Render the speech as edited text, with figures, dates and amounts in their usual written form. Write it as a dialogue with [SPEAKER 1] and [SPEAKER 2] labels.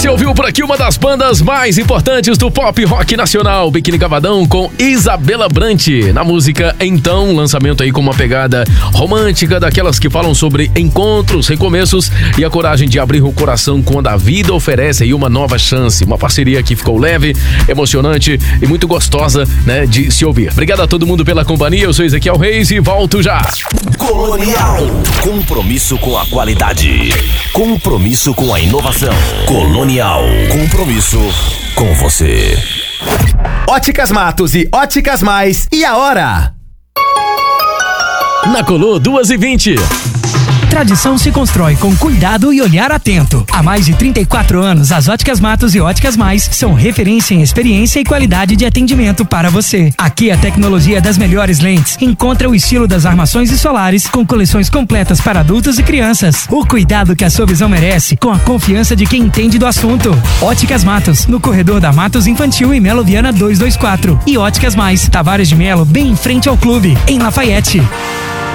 [SPEAKER 1] Você ouviu por aqui uma das bandas mais importantes do pop rock nacional, Biquíni Cavadão com Isabela Brant. Na música Então, lançamento aí com uma pegada romântica, daquelas que falam sobre encontros, recomeços e a coragem de abrir o coração quando a vida oferece aí uma nova chance. Uma parceria que ficou leve, emocionante e muito gostosa, né, de se ouvir. Obrigado a todo mundo pela companhia, eu sou Ezequiel Reis e volto já.
[SPEAKER 2] Colonial, compromisso com a qualidade, compromisso com a inovação. Colonial, compromisso com você.
[SPEAKER 3] Óticas Matos e Óticas Mais, e a hora?
[SPEAKER 1] Na Colô, 2h20.
[SPEAKER 4] Tradição se constrói com cuidado e olhar atento. Há mais de 34 anos, as Óticas Matos e Óticas Mais são referência em experiência e qualidade de atendimento para você. Aqui a tecnologia das melhores lentes encontra o estilo das armações e solares com coleções completas para adultos e crianças. O cuidado que a sua visão merece com a confiança de quem entende do assunto. Óticas Matos, no corredor da Matos Infantil e Melo Viana 224. E Óticas Mais, Tavares de Melo, bem em frente ao clube, em Lafayette.